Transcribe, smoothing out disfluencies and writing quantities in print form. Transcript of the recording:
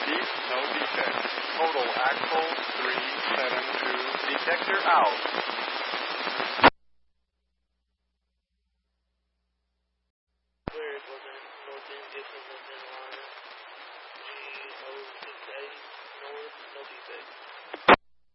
Deep, no defect. Total axle 372. Detector out.